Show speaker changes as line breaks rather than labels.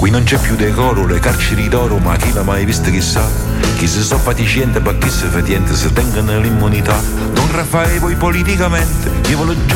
Qui non c'è più decoro, le carceri d'oro, ma chi l'ha mai visto chissà? Chi si so fatisciente, ma chi si fatiente, si tengono l'immunità. Don Raffaele poi politicamente, io voglio